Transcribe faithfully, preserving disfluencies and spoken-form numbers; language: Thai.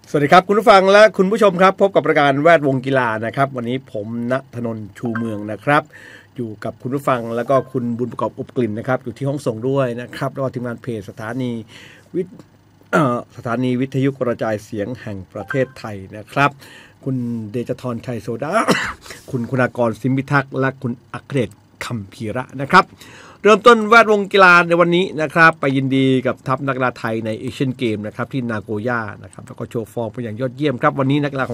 สวัสดีครับคุณผู้ฟังและคุณผู้ชมครับพบกับรายการแวดวงกีฬานะครับวันนี้ผมณธนนท์ชูเมืองนะครับอยู่กับคุณผู้ฟังแล้วก็คุณบุญประกอบอบกลิ่นนะครับอยู่ที่ห้องส่งด้วยนะครับแล้วก็ทีมงานเพจสถานีวิทสถานีวิทยุกระจายเสียงแห่งประเทศไทยนะครับคุณเดชธรชัยโซดา คุณคุณากรสิมพิทักษ์และคุณอัครเดชคำพีระนะครับเริ่มต้นแวดวงกีฬาในวันนี้นะครับไปยินดีกับทัพนักกีฬาไทยในเอเชียนเกมนะครับที่นาโกย่านะครับแล้วก็โชว์ฟอร์มเป็นอย่างยอดเยี่ยมครับวันนี้นักกีฬา